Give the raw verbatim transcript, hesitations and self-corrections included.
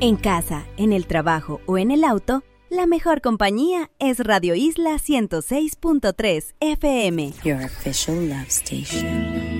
En casa, en el trabajo o en el auto, la mejor compañía es Radio Isla ciento seis punto tres F M. Your official love station.